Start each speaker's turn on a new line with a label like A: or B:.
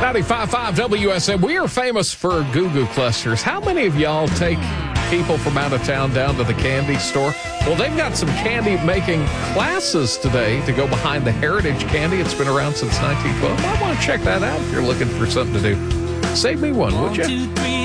A: 95.5 WSM. We are famous for Goo clusters. How many of y'all take people from out of town down to the candy store? Well, they've got some candy-making classes today to go behind the Heritage Candy. It's been around since 1912. I want to check that out if you're looking for something to do. Save me one, would you?